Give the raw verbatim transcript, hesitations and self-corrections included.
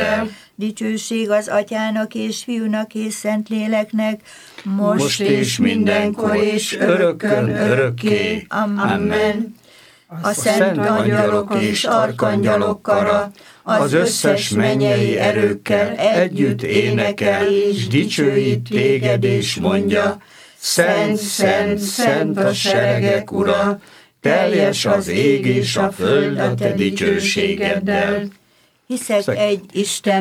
dicsőségeddel. Dicsőség az Atyának és Fiúnak és Szentléleknek, most, most és mindenkor és örökkön örökké. Amen. A szent angyalok és arkangyalok kara az összes mennyei erőkkel együtt énekel, és dicsőít téged, és mondja: Szent, szent, szent a seregek ura, teljes az ég és a föld a te dicsőségeddel. Hiszek egy Isten